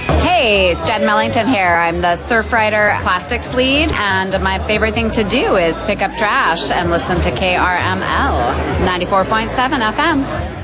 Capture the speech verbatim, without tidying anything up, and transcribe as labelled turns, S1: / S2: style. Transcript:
S1: Hey, it's Jen Mellington here. I'm the Surfrider Plastics lead, and my favorite thing to do is pick up trash and listen to K R M L ninety-four point seven F M.